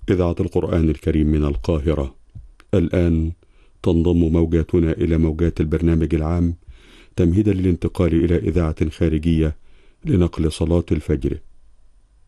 إذاعة القرآن الكريم من القاهرة. الآن تنضم موجاتنا إلى موجات البرنامج العام تمهيدا للانتقال إلى إذاعة خارجية لنقل صلاة الفجر.